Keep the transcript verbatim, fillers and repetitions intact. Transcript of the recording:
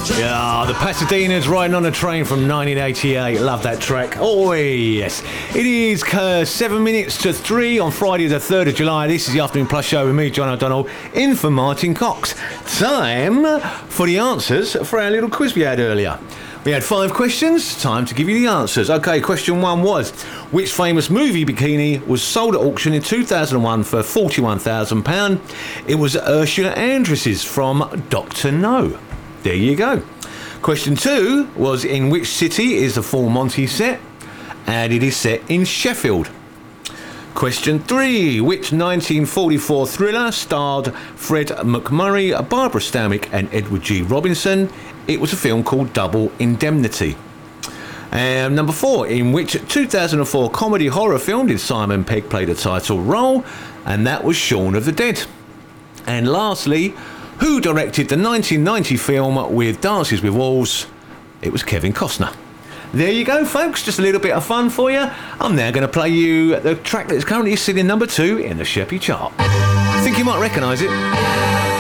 Yeah, the Pasadena's Riding on a Train from nineteen eighty-eight. Love that track. Oh, yes. It is uh, seven minutes to three on Friday the third of July. This is the Afternoon Plus show with me, John O'Donnell, in for Martin Cox. Time for the answers for our little quiz we had earlier. We had five questions. Time to give you the answers. Okay, question one was, which famous movie bikini was sold at auction in two thousand one for forty-one thousand pounds? It was Ursula Andress's from Doctor No. There you go. Question two was, in which city is the Full Monty set? And it is set in Sheffield. Question three, which nineteen forty-four thriller starred Fred MacMurray, Barbara Stanwyck and Edward G. Robinson? It was a film called Double Indemnity. And number four, in which two thousand four comedy horror film did Simon Pegg play the title role? And that was Shaun of the Dead. And lastly, who directed the nineteen ninety film with Dances with Wolves? It was Kevin Costner. There you go, folks. Just a little bit of fun for you. I'm now going to play you the track that's currently sitting number two in the Sheppy chart. I think you might recognise it.